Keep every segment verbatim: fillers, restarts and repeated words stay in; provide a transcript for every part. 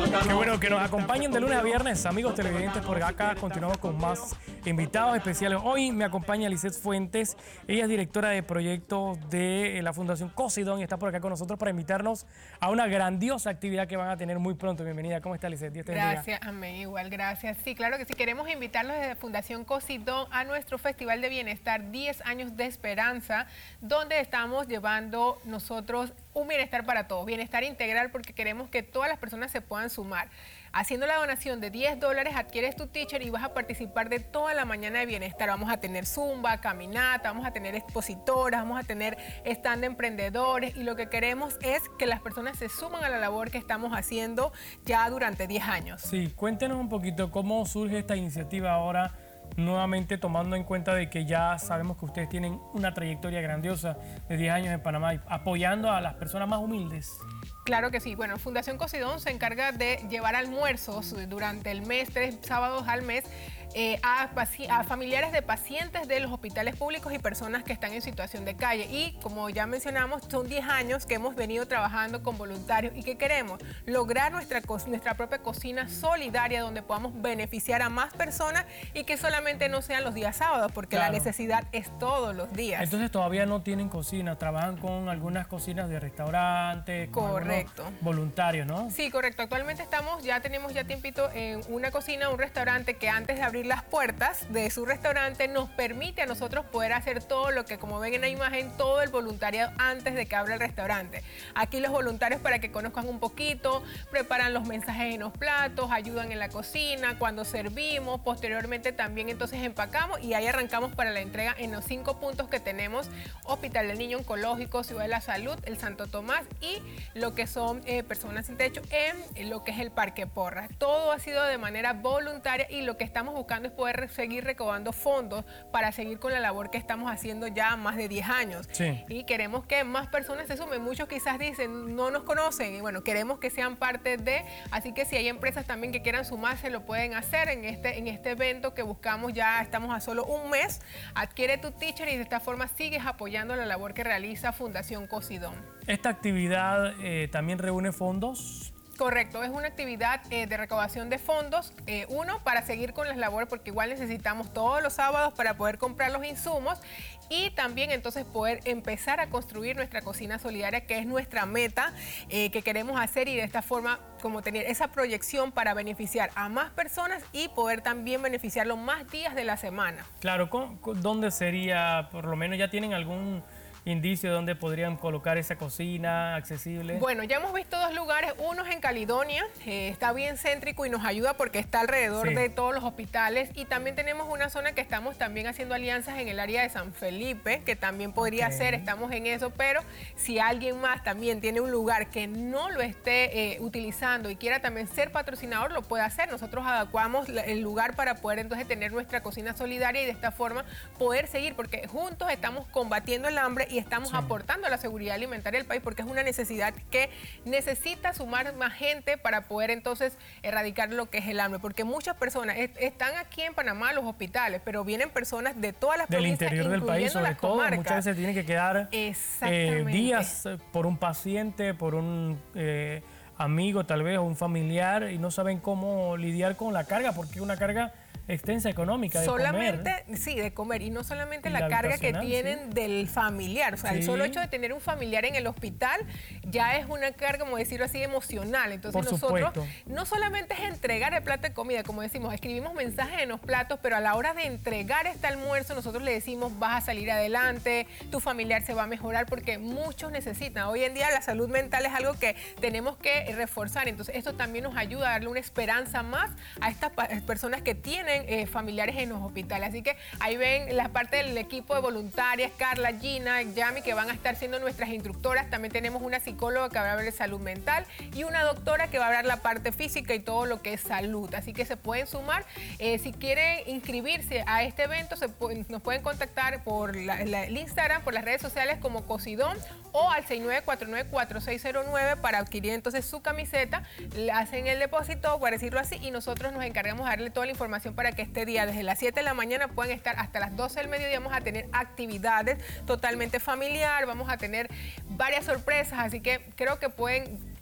Qué bueno que nos acompañen de lunes a viernes, amigos televidentes, por acá continuamos con más invitados especiales. Hoy me acompaña Lisette Fuentes, ella es directora de proyectos de la Fundación Cosidón y está por acá con nosotros para invitarnos a una grandiosa actividad que van a tener muy pronto. Bienvenida, ¿cómo está Lisette? Dios te bendiga. Gracias, amén, igual, gracias. Sí, claro que sí, queremos invitarlos desde Fundación Cosidón a nuestro Festival de Bienestar diez años de Esperanza, donde estamos llevando nosotros un bienestar para todos, bienestar integral, porque queremos que todas las personas se puedan sumar. Haciendo la donación de diez dólares adquieres tu teacher y vas a participar de toda la mañana de bienestar. Vamos a tener zumba, caminata, vamos a tener expositoras, vamos a tener stand de emprendedores y lo que queremos es que las personas se suman a la labor que estamos haciendo ya durante diez años. Sí, cuéntenos un poquito cómo surge esta iniciativa ahora, nuevamente tomando en cuenta de que ya sabemos que ustedes tienen una trayectoria grandiosa de diez años en Panamá, apoyando a las personas más humildes. Claro que sí. Bueno, Fundación Cosidón se encarga de llevar almuerzos durante el mes, tres sábados al mes, eh, a, a familiares de pacientes de los hospitales públicos y personas que están en situación de calle. Y como ya mencionamos, son diez años que hemos venido trabajando con voluntarios y que queremos lograr nuestra, nuestra propia cocina solidaria donde podamos beneficiar a más personas y que solamente no sean los días sábados, porque claro, la necesidad es todos los días. Entonces todavía no tienen cocina, trabajan con algunas cocinas de restaurantes. Correcto. Voluntarios, ¿no? Sí, correcto. Actualmente estamos, ya tenemos ya tiempito en una cocina, un restaurante que antes de abrir las puertas de su restaurante nos permite a nosotros poder hacer todo lo que, como ven en la imagen, todo el voluntariado antes de que abra el restaurante. Aquí los voluntarios, para que conozcan un poquito, preparan los mensajes en los platos, ayudan en la cocina, cuando servimos, posteriormente también entonces empacamos y ahí arrancamos para la entrega en los cinco puntos que tenemos: Hospital del Niño Oncológico, Ciudad de la Salud, el Santo Tomás y lo que son eh, personas sin techo en lo que es el Parque Porras. Todo ha sido de manera voluntaria y lo que estamos buscando es poder seguir recaudando fondos para seguir con la labor que estamos haciendo ya más de diez años. Sí. Y queremos que más personas se sumen. Muchos quizás dicen, no nos conocen, y bueno, queremos que sean parte de, así que si hay empresas también que quieran sumarse, lo pueden hacer en este, en este evento que buscamos. Ya estamos a solo un mes. Adquiere tu teacher y de esta forma sigues apoyando la labor que realiza Fundación Cosidón. Esta actividad eh, también reúne fondos. Correcto, es una actividad eh, de recaudación de fondos, eh, uno, para seguir con las labores, porque igual necesitamos todos los sábados para poder comprar los insumos y también entonces poder empezar a construir nuestra cocina solidaria, que es nuestra meta eh, que queremos hacer, y de esta forma como tener esa proyección para beneficiar a más personas y poder también beneficiarlo más días de la semana. Claro, ¿dónde sería? Por lo menos ya tienen algún indicio de dónde podrían colocar esa cocina accesible. Bueno, ya hemos visto dos lugares. Uno es en Caledonia, eh, está bien céntrico y nos ayuda porque está alrededor sí. de todos los hospitales, y también tenemos una zona que estamos también haciendo alianzas en el área de San Felipe, que también podría okay. ser, estamos en eso, pero si alguien más también tiene un lugar que no lo esté eh, utilizando y quiera también ser patrocinador, lo puede hacer. Nosotros adecuamos el lugar para poder entonces tener nuestra cocina solidaria y de esta forma poder seguir, porque juntos estamos combatiendo el hambre y estamos sí. aportando a la seguridad alimentaria del país, porque es una necesidad que necesita sumar más gente para poder entonces erradicar lo que es el hambre, porque muchas personas est están aquí en Panamá, los hospitales, pero vienen personas de todas las del provincias, interior del país, sobre todo, comarcas. Muchas veces tienen que quedar eh, días por un paciente, por un eh, amigo tal vez, o un familiar, y no saben cómo lidiar con la carga, porque es una carga extensa económica de solamente, comer. Sí, de comer, y no solamente y la, la carga que tienen sí. del familiar, o sea, sí. el solo hecho de tener un familiar en el hospital ya es una carga, como decirlo así, emocional. Entonces Por nosotros supuesto. no solamente es entregar el plato de comida, como decimos, escribimos mensajes en los platos, pero a la hora de entregar este almuerzo nosotros le decimos, vas a salir adelante, tu familiar se va a mejorar, porque muchos necesitan. Hoy en día la salud mental es algo que tenemos que reforzar, entonces esto también nos ayuda a darle una esperanza más a estas personas que tienen eh, familiares en los hospitales. Así que ahí ven la parte del equipo de voluntarias, Carla, Gina, Yami, que van a estar siendo nuestras instructoras. También tenemos una psicóloga que va a hablar de salud mental y una doctora que va a hablar la parte física y todo lo que es salud. Así que se pueden sumar. Eh, si quieren inscribirse a este evento, se pueden, nos pueden contactar por la, la, el Instagram, por las redes sociales como Cosidón, o al seis nueve cuatro nueve cuatro seis cero nueve para adquirir entonces su camiseta. Le hacen el depósito, por decirlo así, y nosotros nos encargamos de darle toda la información para que este día, desde las siete de la mañana, puedan estar hasta las doce del mediodía. Vamos a tener actividades totalmente familiar, vamos a tener varias sorpresas, así que creo que pueden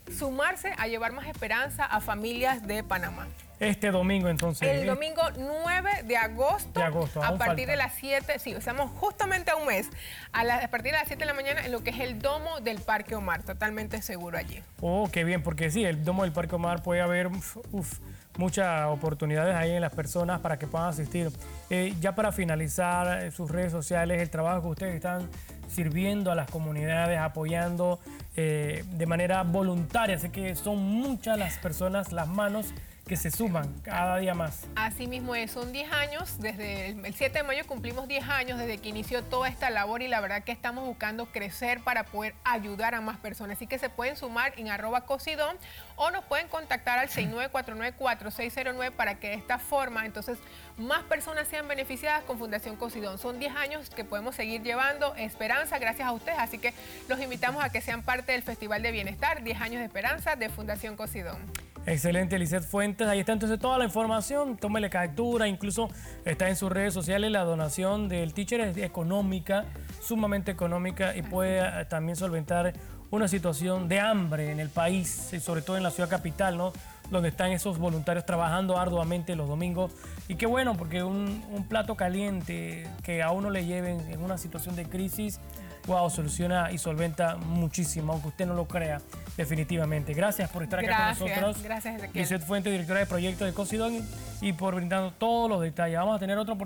sumarse a llevar más esperanza a familias de Panamá. Este domingo, entonces. El domingo nueve de agosto, de agosto a partir falta. de las siete, sí, estamos justamente a un mes, a, la, a partir de las siete de la mañana en lo que es el domo del Parque Omar, totalmente seguro allí. Oh, qué bien, porque sí, el domo del Parque Omar puede haber uf, uf, muchas oportunidades ahí en las personas para que puedan asistir. Eh, ya para finalizar, eh, sus redes sociales, el trabajo que ustedes están sirviendo a las comunidades, apoyando eh, de manera voluntaria, sé que son muchas las personas, las manos que se suman cada día más. Así mismo es, son diez años, desde el siete de mayo cumplimos diez años desde que inició toda esta labor y la verdad que estamos buscando crecer para poder ayudar a más personas. Así que se pueden sumar en arroba cosidón o nos pueden contactar al seis nueve cuatro nueve cuatro seis cero nueve para que de esta forma entonces más personas sean beneficiadas con Fundación Cosidón. Son diez años que podemos seguir llevando esperanza gracias a ustedes, así que los invitamos a que sean parte del Festival de Bienestar, diez años de esperanza de Fundación Cosidón. Excelente, Lizeth Fuentes. Ahí está entonces toda la información. Tómele captura, incluso está en sus redes sociales. La donación del teacher es económica, sumamente económica y puede también solventar una situación de hambre en el país, y sobre todo en la ciudad capital, ¿no? Donde están esos voluntarios trabajando arduamente los domingos. Y qué bueno, porque un, un plato caliente que a uno le lleven en una situación de crisis, wow, soluciona y solventa muchísimo, aunque usted no lo crea, definitivamente. Gracias por estar acá Gracias, con nosotros. gracias, Ezequiel. Lizeth Fuentes, directora de proyectos de Cosidón, y, y por brindarnos todos los detalles. Vamos a tener otra oportunidad.